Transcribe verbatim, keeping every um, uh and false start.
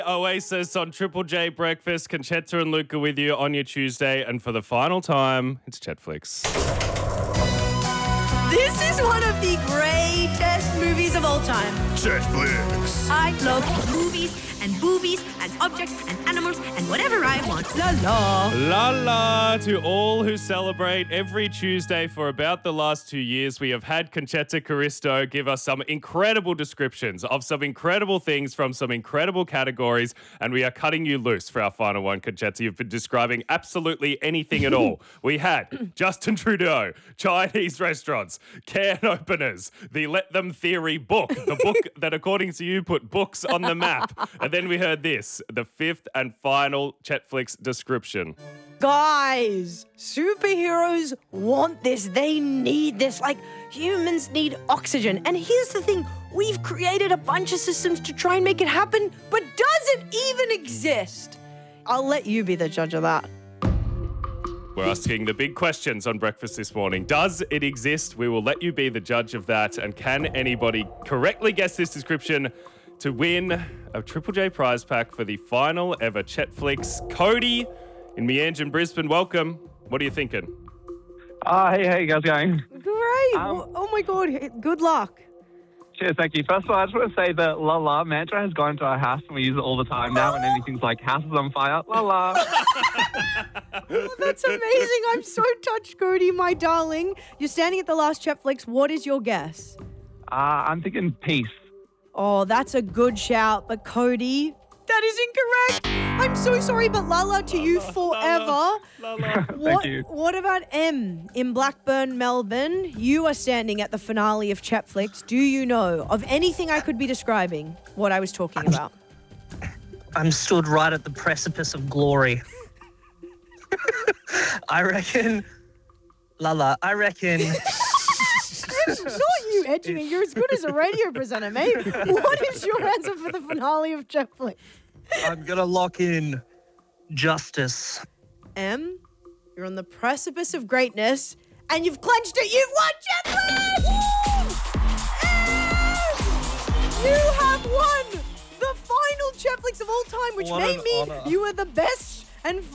Oasis on Triple J Breakfast. Conchetta and Luca with you on your Tuesday. And for the final time, it's Chetflix. This is one of the greatest movies of all time. Chetflix. I love movies and boobies and objects and animals and whatever I want. La la. La la to all who celebrate every Tuesday for about the last two years. We have had Conchetta Caristo give us some incredible descriptions of some incredible things from some incredible categories, and we are cutting you loose for our final one, Conchetta. You've been describing absolutely anything at all. We had Justin Trudeau, Chinese restaurants, can openers, the Let Them Theory book, the book that, according to you, put books on the map. And then we heard this, the fifth and final Chetflix description. Guys, superheroes want this. They need this. Like, humans need oxygen. And here's the thing. We've created a bunch of systems to try and make it happen, but does it even exist? I'll let you be the judge of that. We're asking the big questions on breakfast this morning. Does it exist? We will let you be the judge of that. And can anybody correctly guess this description to win a Triple J prize pack for the final ever Chetflix? Cody in Meanjin, Brisbane, welcome. What are you thinking? Uh, hey, how you guys going? Great. Um, oh my God. Good luck. Cheers, thank you. First of all, I just want to say that La La mantra has gone into our house and we use it all the time now when anything's like house is on fire. La La. Oh, that's amazing. I'm so touched, Cody, my darling. You're standing at the last Chetflix. What is your guess? Uh, I'm thinking peace. Oh, that's a good shout. But Cody, that is incorrect. I'm so sorry, but Lala to you forever. Thank What, you. what about M in Blackburn, Melbourne? You are standing at the finale of Chetflix. Do you know of anything I could be describing what I was talking about? I'm stood right at the precipice of glory. I reckon, Lala, I reckon... It's not you edging it. You're as good as a radio presenter, mate. What is your answer for the finale of Chetflix? I'm going to lock in justice. M, you're on the precipice of greatness, and you've clenched it. You've won Chetflix! M! You have won the final Chetflix of all time, which What may an mean honor. you are the best and